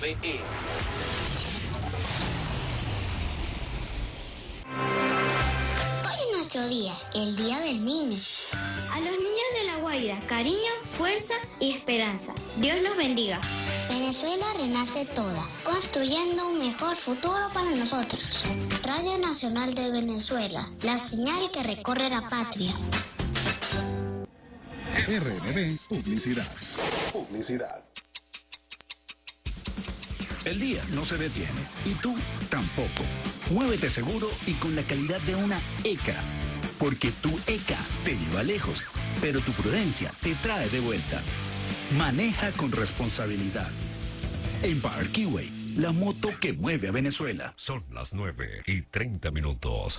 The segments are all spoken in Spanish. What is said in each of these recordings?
20. Hoy es nuestro día, el Día del Niño. A los niños de La Guaira, cariño, fuerza y esperanza. Dios los bendiga. Venezuela renace toda, construyendo un mejor futuro para nosotros. Radio Nacional de Venezuela, la señal que recorre la patria. RNB Publicidad. El día no se detiene y tú tampoco. Muévete seguro y con la calidad de una ECA. Porque tu ECA te lleva lejos, pero tu prudencia te trae de vuelta. Maneja con responsabilidad. Empire Keyway, la moto que mueve a Venezuela. Son las 9:30.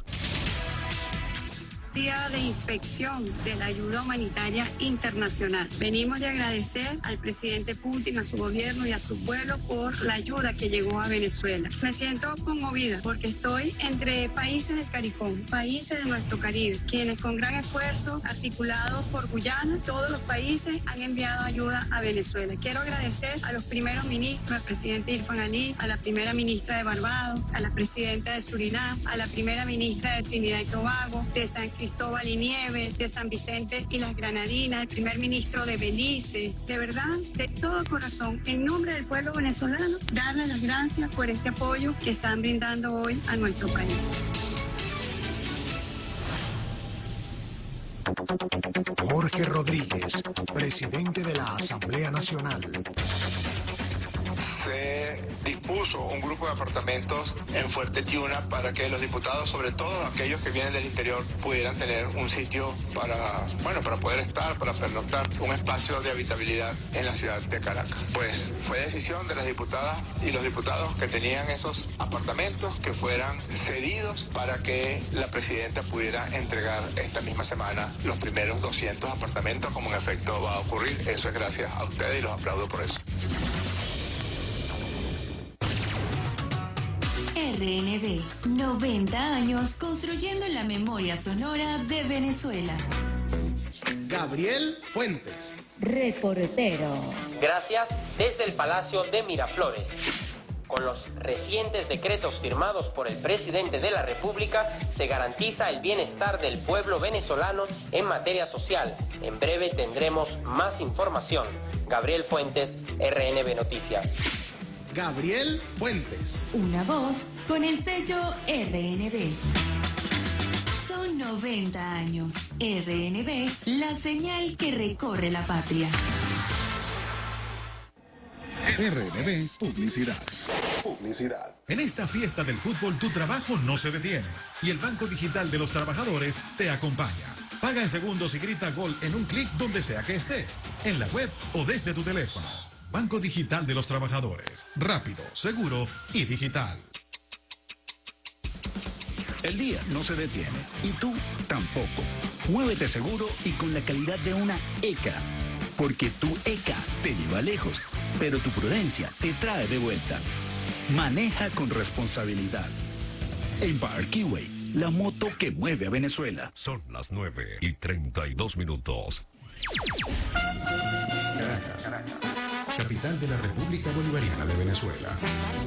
Día de inspección de la ayuda humanitaria internacional. Venimos de agradecer al presidente Putin, a su gobierno y a su pueblo por la ayuda que llegó a Venezuela. Me siento conmovida porque estoy entre países del CARICOM, países de nuestro Caribe, quienes con gran esfuerzo, articulados por Guyana, todos los países han enviado ayuda a Venezuela. Quiero agradecer a los primeros ministros, al presidente Irfan Ali, a la primera ministra de Barbados, a la presidenta de Surinam, a la primera ministra de Trinidad y Tobago, de San Cristóbal y Nieves, de San Vicente y las Granadinas, el primer ministro de Belice. De verdad, de todo corazón, en nombre del pueblo venezolano, darles las gracias por este apoyo que están brindando hoy a nuestro país. Jorge Rodríguez, presidente de la Asamblea Nacional. Se dispuso un grupo de apartamentos en Fuerte Tiuna para que los diputados, sobre todo aquellos que vienen del interior, pudieran tener un sitio para poder estar, para pernoctar, un espacio de habitabilidad en la ciudad de Caracas. Pues fue decisión de las diputadas y los diputados que tenían esos apartamentos que fueran cedidos para que la presidenta pudiera entregar esta misma semana los primeros 200 apartamentos, como en efecto va a ocurrir. Eso es gracias a ustedes y los aplaudo por eso. RNB, 90 años construyendo la memoria sonora de Venezuela. Gabriel Fuentes, reportero. Gracias desde el Palacio de Miraflores. Con los recientes decretos firmados por el presidente de la República, se garantiza el bienestar del pueblo venezolano en materia social. En breve tendremos más información. Gabriel Fuentes, RNB Noticias. Gabriel Fuentes. Una voz con el sello RNB. Son 90 años. RNB, la señal que recorre la patria. RNB Publicidad. En esta fiesta del fútbol tu trabajo no se detiene y el Banco Digital de los Trabajadores te acompaña. Paga en segundos y grita gol en un clic donde sea que estés, en la web o desde tu teléfono. Banco Digital de los Trabajadores. Rápido, seguro y digital. El día no se detiene y tú tampoco. Muévete seguro y con la calidad de una ECA. Porque tu ECA te lleva lejos, pero tu prudencia te trae de vuelta. Maneja con responsabilidad. Empire Keyway, la moto que mueve a Venezuela. Son las 9:32. Caracas, capital de la República Bolivariana de Venezuela.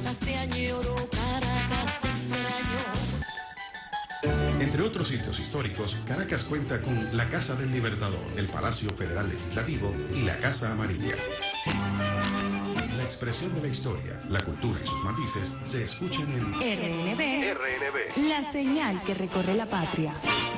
Entre otros sitios históricos, Caracas cuenta con la Casa del Libertador, el Palacio Federal Legislativo y la Casa Amarilla. La expresión de la historia, la cultura y sus matices se escuchan en RNB, la señal que recorre la patria.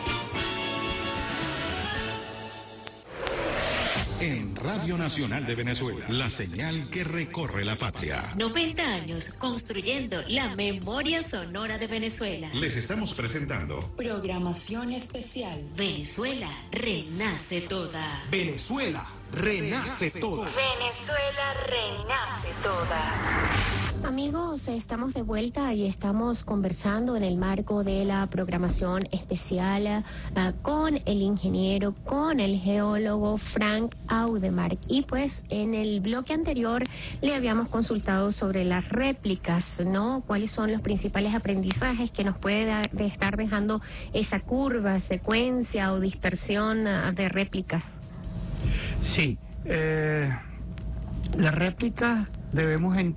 En Radio Nacional de Venezuela, la señal que recorre la patria. 90 años construyendo la memoria sonora de Venezuela. Les estamos presentando Programación especial. Venezuela renace toda. Venezuela renace toda. Venezuela renace toda. Amigos, estamos de vuelta y estamos conversando en el marco de la programación especial con el ingeniero, con el geólogo Frank Audemark. Y pues en el bloque anterior le habíamos consultado sobre las réplicas, ¿no? ¿Cuáles son los principales aprendizajes que nos puede estar dejando esa curva, secuencia o dispersión de réplicas? Sí, las réplicas debemos entender